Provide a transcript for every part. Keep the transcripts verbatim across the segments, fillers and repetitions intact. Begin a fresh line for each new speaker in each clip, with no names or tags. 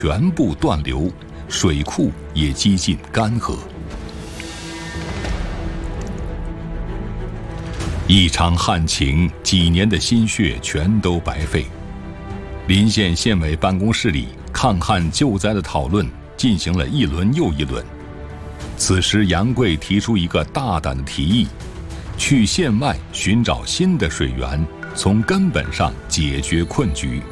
全部断流，水库也几近干涸。一场旱情，几年的心血全都白费。临县县委办公室里，抗旱救灾的讨论进行了一轮又一轮。此时，杨贵提出一个大胆的提议，去县外寻找新的水源，从根本上解决困局。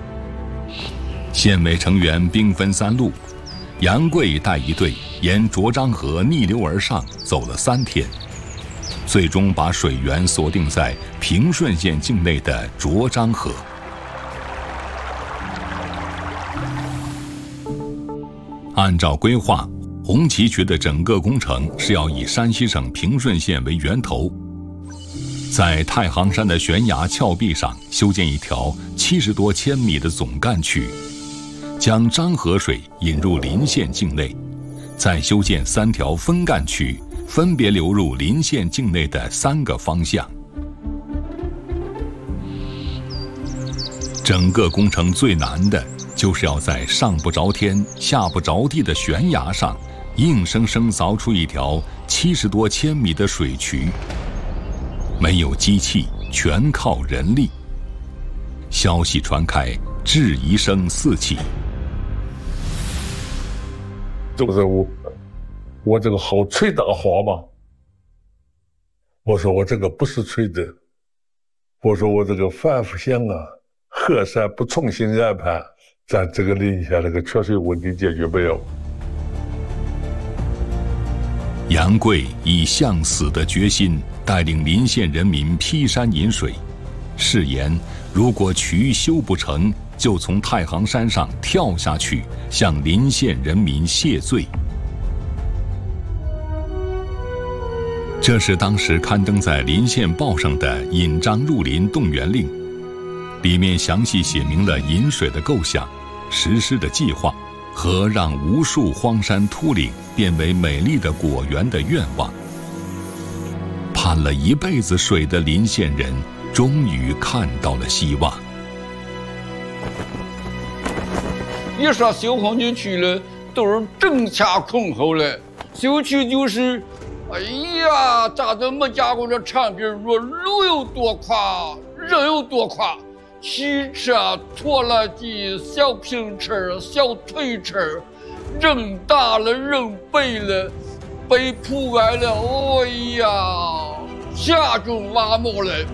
县委成员兵分三路，杨贵带一队沿涿漳河逆流而上，走了三天，最终把水源锁定在平顺县境内的涿漳河。按照规划，红旗渠的整个工程是要以山西省平顺县为源头，在太行山的悬崖峭壁上修建一条七十多千米的总干渠，将漳河水引入临县境内，再修建三条分干渠，分别流入临县境内的三个方向。整个工程最难的就是要在上不着天下不着地的悬崖上硬生生凿出一条七十多千米的水渠，没有机器，全靠人力。消息传开，质疑声四起。
就是我，我这个好吹大话吗？我说我这个不是吹的，我说我这个反复想啊，河山不重新安排，咱这个临县这个缺水问题解决不了。
杨贵以向死的决心带领临县人民劈山饮水，誓言如果渠修不成，就从太行山上跳下去，向临县人民谢罪。这是当时刊登在《临县报》上的引漳入林动员令，里面详细写明了引水的构想、实施的计划和让无数荒山秃岭变为美丽的果园的愿望。盼了一辈子水的临县人终于看到了希望。
一说修红旗渠了，都是争掐恐后了。修渠就是，哎呀，咋这没加过这产品？说路有多垮，人有多垮，汽车、拖拉机、小平车、小推车，人大了，人背了，被铺盖了，哎呀，下中挖没了。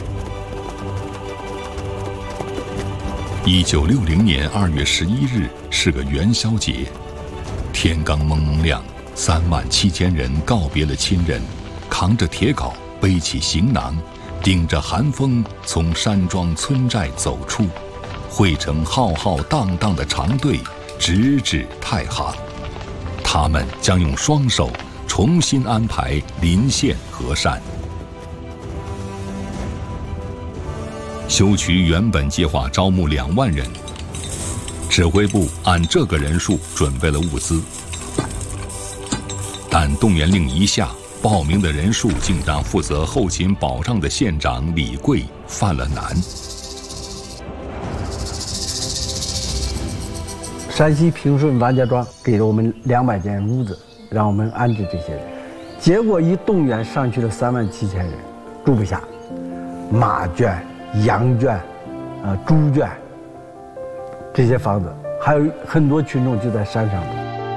一九六零年二月十一日是个元宵节，天刚蒙蒙亮，三万七千人告别了亲人，扛着铁镐，背起行囊，顶着寒风从山庄村寨走出，汇成浩浩荡荡的长队，直至太行。他们将用双手重新安排临县河山。修渠原本计划招募两万人，指挥部按这个人数准备了物资，但动员令一下，报名的人数竟让负责后勤保障的县长李贵犯了难。
山西平顺万家庄给了我们两百间屋子，让我们安置这些人，结果一动员上去了三万七千人，住不下，马圈、羊圈、呃猪圈这些房子，还有很多群众就在山上。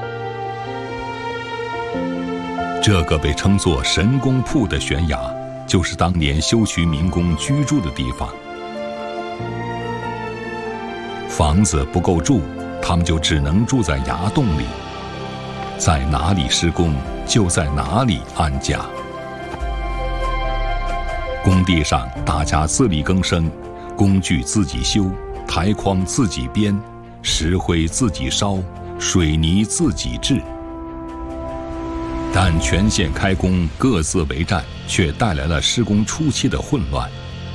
这个被称作神功铺的悬崖，就是当年修渠民工居住的地方。房子不够住，他们就只能住在崖洞里，在哪里施工就在哪里安家。工地上大家自力更生，工具自己修，台筐自己编，石灰自己烧，水泥自己制。但全县开工各自为战，却带来了施工初期的混乱。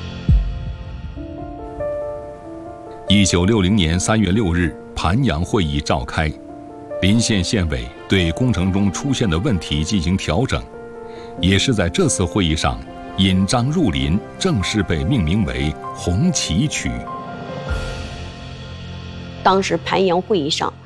一九六零年三月六日，盘阳会议召开，临县县委对工程中出现的问题进行调整。也是在这次会议上，引漳入林正式被命名为红旗渠。
当时潘阳会议上，